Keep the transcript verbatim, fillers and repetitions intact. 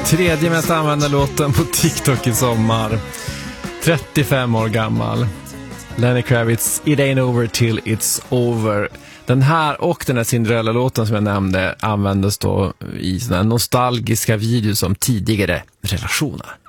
Tredje mest använda låten på TikTok i sommar. trettiofem år gammal. Lenny Kravitz, It Ain't Over Till It's Over. Den här och den här Cinderella-låten som jag nämnde användes då i såna nostalgiska videos om tidigare relationer.